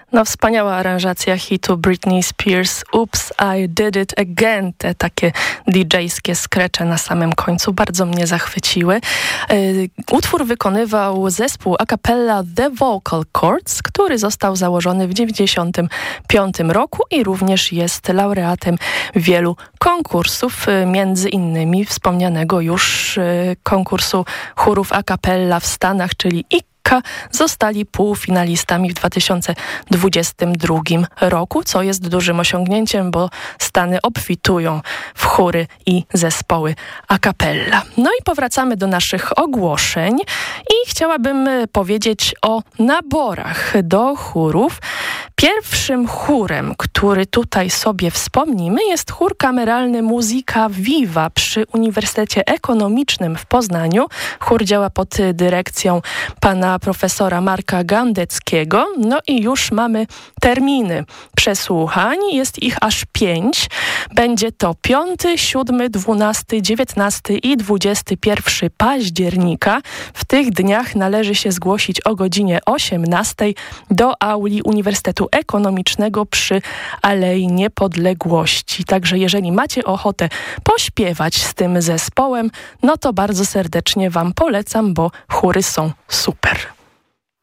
No, wspaniała aranżacja hitu Britney Spears, Oops, I Did It Again. Te takie DJ-skie skrecze na samym końcu bardzo mnie zachwyciły. Utwór wykonywał zespół a cappella The Vocal Cords, który został założony w 1995 roku i również jest laureatem wielu konkursów, między innymi wspomnianego już konkursu chórów a cappella w Stanach, czyli zostali półfinalistami w 2022 roku, co jest dużym osiągnięciem, bo Stany obfitują w chóry i zespoły a cappella. No i powracamy do naszych ogłoszeń i chciałabym powiedzieć o naborach do chórów. Pierwszym chórem, który tutaj sobie wspomnimy, jest chór kameralny Musica Viva przy Uniwersytecie Ekonomicznym w Poznaniu. Chór działa pod dyrekcją pana profesora Marka Gandeckiego. No i już mamy terminy przesłuchań. Jest ich aż 5. Będzie to 5, 7, 12, 19 i 21 października. W tych dniach należy się zgłosić o godzinie 18 do auli Uniwersytetu Ekonomicznego przy Alei Niepodległości. Także jeżeli macie ochotę pośpiewać z tym zespołem, no to bardzo serdecznie wam polecam, bo chóry są super.